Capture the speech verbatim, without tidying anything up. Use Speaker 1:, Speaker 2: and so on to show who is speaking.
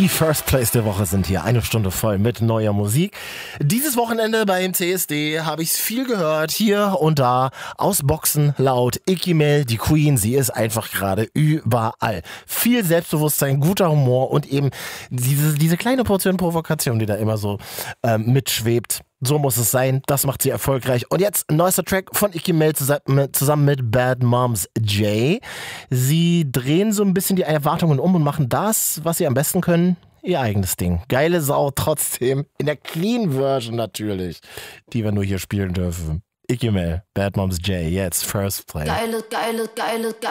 Speaker 1: Die First Place der Woche sind hier. Eine Stunde voll mit neuer Musik. Dieses Wochenende beim C S D habe ich es viel gehört. Hier und da. Aus Boxen laut. Icky Mel, die Queen. Sie ist einfach gerade überall. Viel Selbstbewusstsein, guter Humor und eben diese, diese kleine Portion Provokation, die da immer so ähm, mitschwebt. So muss es sein. Das macht sie erfolgreich. Und jetzt ein neuester Track von Icky Mel zusammen mit Bad Moms J. Sie drehen so ein bisschen die Erwartungen um und machen das, was sie am besten können, ihr eigenes Ding. Geile Sau trotzdem. In der Clean Version natürlich, die wir nur hier spielen dürfen. Icky Mel, Bad Moms J. Jetzt First Play.
Speaker 2: Geile, geile, geile, geile.